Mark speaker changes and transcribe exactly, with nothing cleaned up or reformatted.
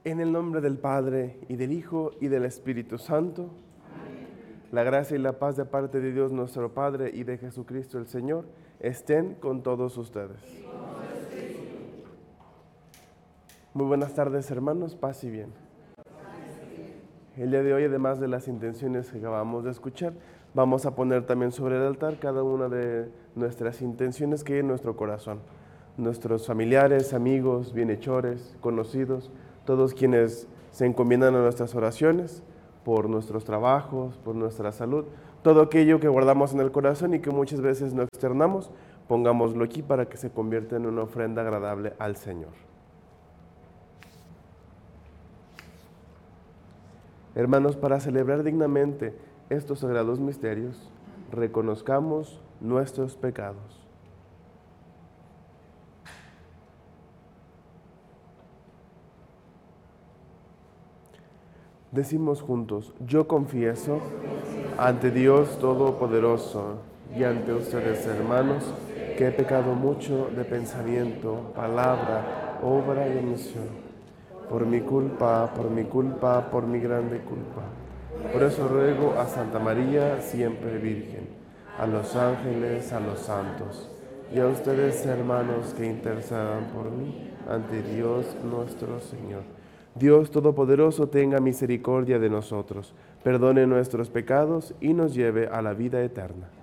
Speaker 1: En el nombre del Padre, y del Hijo, y del Espíritu Santo. Amén. La gracia y la paz de parte de Dios nuestro Padre y de Jesucristo el Señor estén con todos ustedes. Muy buenas tardes, hermanos, paz y bien. El día de hoy, además de las intenciones que acabamos de escuchar, vamos a poner también sobre el altar cada una de nuestras intenciones que hay en nuestro corazón. Nuestros familiares, amigos, bienhechores, conocidos, todos quienes se encomiendan a nuestras oraciones, por nuestros trabajos, por nuestra salud, todo aquello que guardamos en el corazón y que muchas veces no externamos, pongámoslo aquí para que se convierta en una ofrenda agradable al Señor. Hermanos, para celebrar dignamente estos sagrados misterios, reconozcamos nuestros pecados. Decimos juntos, yo confieso ante Dios Todopoderoso y ante ustedes, hermanos, que he pecado mucho de pensamiento, palabra, obra y omisión. Por mi culpa, por mi culpa, por mi grande culpa. Por eso ruego a Santa María, siempre Virgen, a los ángeles, a los santos, y a ustedes, hermanos, que intercedan por mí ante Dios nuestro Señor. Dios Todopoderoso tenga misericordia de nosotros, perdone nuestros pecados y nos lleve a la vida eterna.